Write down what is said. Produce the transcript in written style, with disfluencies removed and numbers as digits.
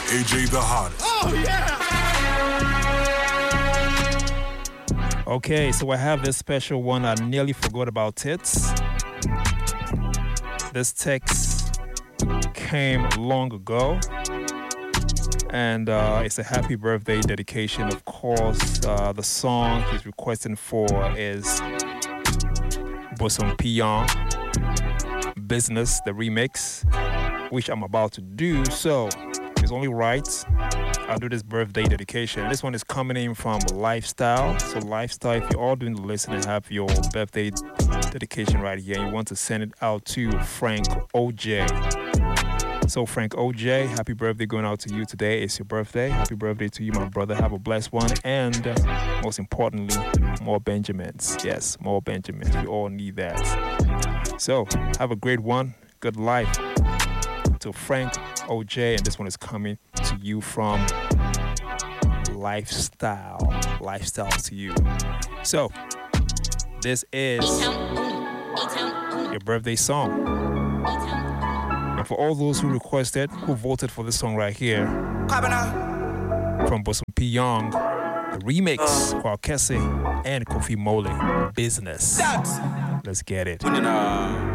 AJ the hottest. Oh, yeah! Okay, so I have this special one. I nearly forgot about it. This text came long ago. And it's a happy birthday dedication. Of course, the song he's requesting for is Bosom Pion, Business, the remix, which I'm about to do. So it's only right I'll do this birthday dedication. This one is coming in from Lifestyle. So Lifestyle, if you're all doing the list and have your birthday dedication right here, and you want to send it out to Frank OJ. So Frank OJ, happy birthday going out to you today. It's your birthday. Happy birthday to you, my brother. Have a blessed one. And most importantly, more Benjamins. Yes, more Benjamins. We all need that. So have a great one. Good life to Frank OJ. And this one is coming to you from Lifestyle. Lifestyle to you. So this is your birthday song. And for all those who requested, who voted for this song right here, from Bosom P. Young, the remix, Kwakese and Kofi Mole, Business. Let's get it.